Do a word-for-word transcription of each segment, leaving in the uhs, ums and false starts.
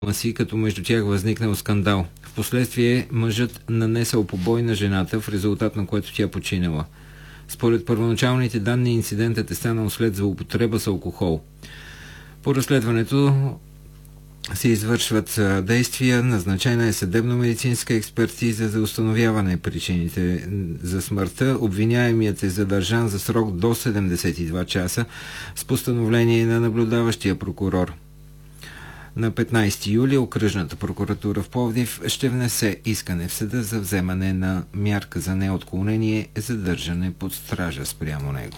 си, като между тях възникнал скандал. Впоследствие мъжът нанесъл побой на жената, в резултат на което тя починала. Според първоначалните данни, инцидентът е станал след злоупотреба с алкохол. По разследването се извършват действия, назначена е съдебно-медицинска експертиза за установяване причините за смъртта. Обвиняемият е задържан за срок до седемдесет и два часа с постановление на наблюдаващия прокурор. На петнайсети юли окръжната прокуратура в Пловдив ще внесе искане в съда за вземане на мярка за неотклонение, задържане под стража спрямо него.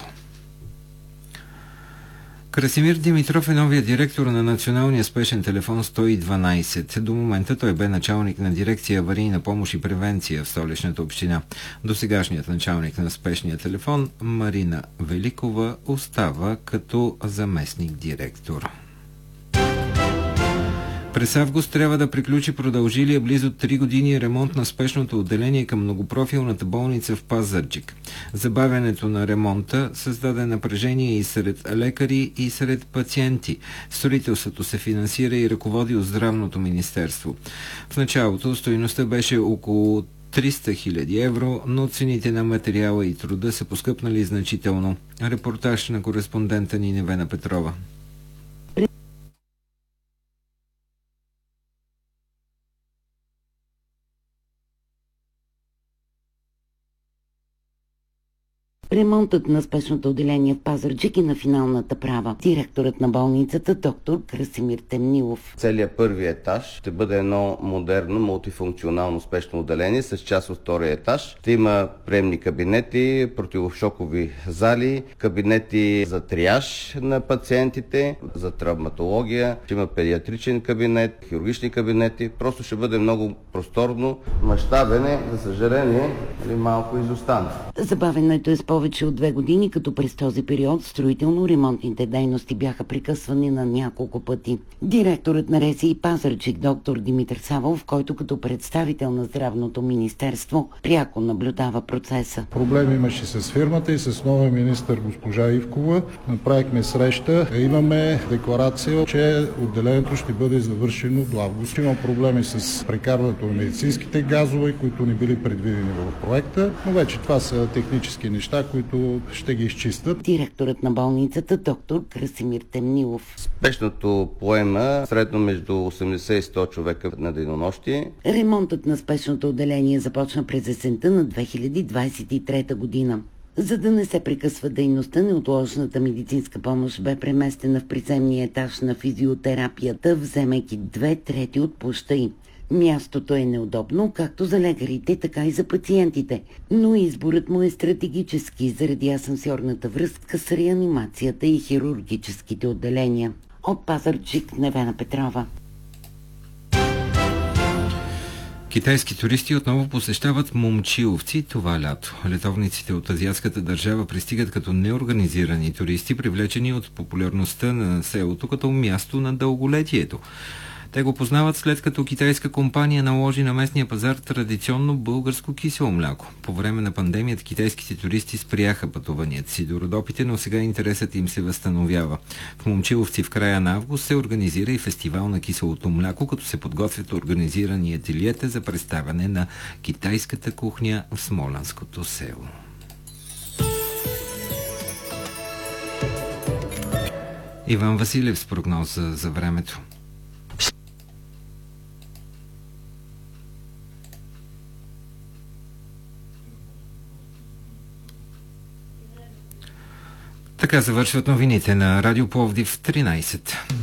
Красимир Димитров е новия директор на Националния спешен телефон сто и дванайсет. До момента той бе началник на дирекция аварийна помощ и превенция в Столичната община. Досегашният началник на спешния телефон Марина Великова остава като заместник директор. През август трябва да приключи продължилия близо три години ремонт на спешното отделение към многопрофилната болница в Пазарджик. Забавянето на ремонта създаде напрежение и сред лекари, и сред пациенти. Строителството се финансира и ръководи от Здравното министерство. В началото стойността беше около триста хиляди евро, но цените на материала и труда са поскъпнали значително. Репортаж на кореспондента ни Невена Петрова. Ремонтът на спешното отделение в Пазарджик е на финалната права. Директорът на болницата, доктор Красимир Темнилов. Целият първи етаж ще бъде едно модерно, мултифункционално спешно отделение с част от втория етаж. Ще има приемни кабинети, противошокови зали, кабинети за триаж на пациентите, за травматология, ще има педиатричен кабинет, хирургични кабинети. Просто ще бъде много просторно. Мащабен е, за съжаление, малко изостана. Забавянето е с повече от две години, като през този период строително-ремонтните дейности бяха прекъсвани на няколко пъти. Директорът на РЗИ Пазарджик, доктор Димитър Савов, който като представител на Здравното министерство пряко наблюдава процеса. Проблем имаше с фирмата и с новия министър госпожа Ивкова. Направихме среща. Имаме декларация, че отделението ще бъде завършено до август. Има проблеми с прекарването на медицинските газове, които не били предвидени в проекта, но вече това са технически неща, които ще ги изчистят. Директорът на болницата, доктор Красимир Темнилов. Спешното поема средно между осемдесет и сто човека на денонощие. Ремонтът на спешното отделение започна през есента на две хиляди двайсет и трета година. За да не се прекъсва дейността, неотложната медицинска помощ бе преместена в приземния етаж на физиотерапията, вземайки две трети от площа й. Мястото е неудобно, както за лекарите, така и за пациентите, но изборът му е стратегически заради асансьорната връзка с реанимацията и хирургическите отделения. От Пазарджик, Невена Петрова. Китайски туристи отново посещават Момчиловци това лято. Летовниците от азиатската държава пристигат като неорганизирани туристи, привлечени от популярността на селото като място на дълголетието. Те го познават след като китайска компания наложи на местния пазар традиционно българско кисело мляко. По време на пандемията китайските туристи спряха пътуванията си до Родопите, но сега интересът им се възстановява. В Момчиловци в края на август се организира и фестивал на киселото мляко, като се подготвят организирани ателиета за представяне на китайската кухня в Смолянското село. Иван Василев с прогноза за времето. Така завършват новините на Радио Пловдив тринайсет.